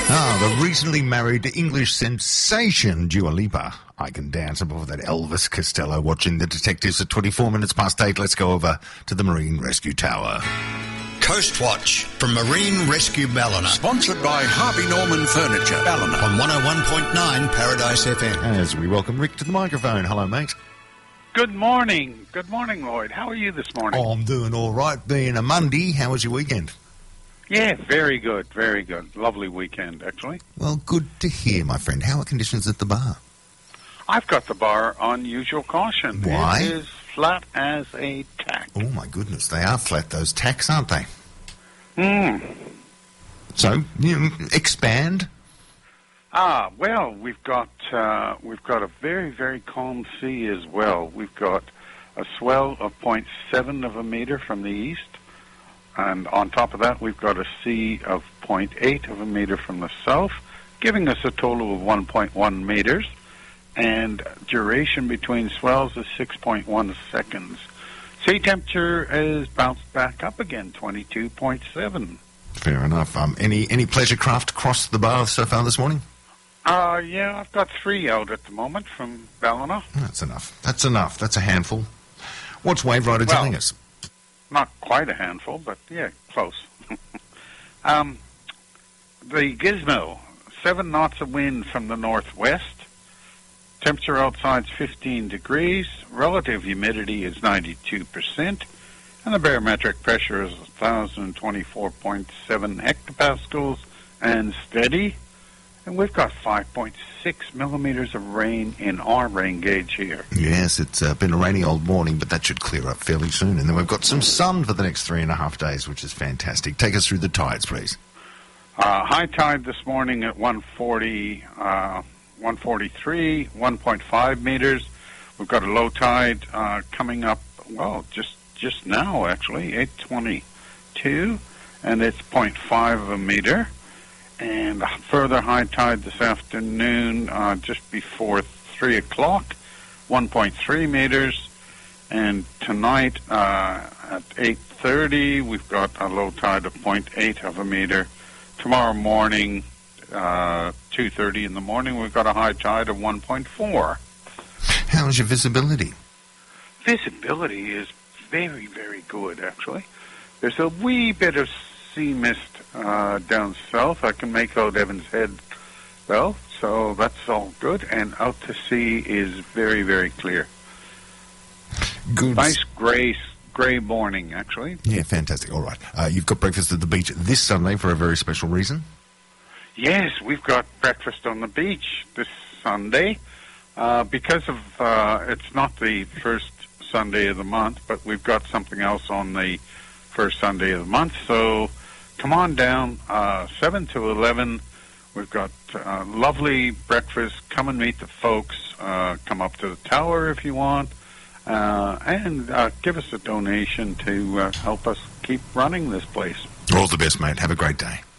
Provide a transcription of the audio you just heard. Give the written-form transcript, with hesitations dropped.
The recently married English sensation Dua Lipa. I Can Dance above that Elvis Costello watching the detectives at 24 minutes past 8. Let's go over to the Marine Rescue Tower. Coast Watch from Marine Rescue Ballina. Sponsored by Harvey Norman Furniture, Ballina. On 101.9 Paradise FM. As we welcome Rick to the microphone. Hello, mate. Good morning. Good morning, Lloyd. How are you this morning? Oh, I'm doing all right. Being a Monday, how was your weekend? Yeah, very good, very good. Lovely weekend, actually. Well, good to hear, my friend. How are conditions at the bar? I've got the bar on usual caution. Why? It is flat as a tack. Oh, my goodness. They are flat, those tacks, aren't they? So, expand. Well, we've got a very, very calm sea as well. We've got a swell of 0.7 of a meter from the east, and on top of that, we've got a sea of 0.8 of a meter from the south, giving us a total of 1.1 meters, and duration between swells is 6.1 seconds. Sea temperature is bounced back up again, 22.7. Fair enough. Any pleasure craft crossed the bar so far this morning? Yeah, I've got 3 out at the moment from Ballina. That's enough. That's a handful. What's Wave Rider telling us? Not quite a handful, but yeah, close. The Gizmo, 7 knots of wind from the northwest. Temperature outside's 15 degrees. Relative humidity is 92%. And the barometric pressure is 1,024.7 hectopascals and steady. And we've got 5.6 millimeters of rain in our rain gauge here. Yes, it's been a rainy old morning, but that should clear up fairly soon. And then we've got some sun for the next 3.5 days, which is fantastic. Take us through the tides, please. High tide this morning at 143, 1.5 meters. We've got a low tide coming up, well, just now, actually, 8:22, and it's 0.5 of a meter. And a further high tide this afternoon, just before 3 o'clock, 1.3 meters. And tonight at 8:30, we've got a low tide of 0.8 of a meter. Tomorrow morning, 2:30 in the morning, we've got a high tide of 1.4. How's your visibility? Visibility is very, very good, actually. There's a wee bit of sea mist down south. I can make out Evans Head, well, so that's all good. And out to sea is very, very clear. Good. Nice grey morning, actually. Yeah, fantastic. All right. You've got breakfast at the beach this Sunday for a very special reason? Yes, we've got breakfast on the beach this Sunday. Because of it's not the first Sunday of the month, but we've got something else on the first Sunday of the month. So come on down, 7 to 11. We've got lovely breakfast. Come and meet the folks. Come up to the tower if you want. And give us a donation to help us keep running this place. All the best, mate. Have a great day.